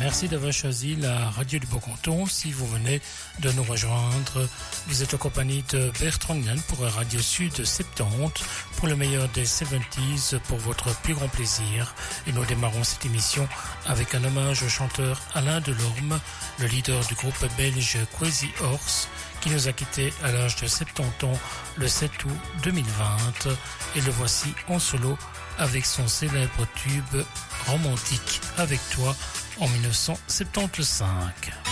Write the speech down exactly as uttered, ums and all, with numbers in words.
Merci d'avoir choisi la radio du Beau-Canton. Si vous venez de nous rejoindre, vous êtes en compagnie de Bertrand Gnan pour Radio Sud soixante-dix, pour le meilleur des soixante-dix, pour votre plus grand plaisir. Et nous démarrons cette émission avec un hommage au chanteur Alain Delorme, le leader du groupe belge Crazy Horse, qui nous a quittés à l'âge de soixante-dix ans le sept août deux mille vingt. Et le voici en solo avec son célèbre tube Romantique avec toi en mille neuf cent soixante-quinze.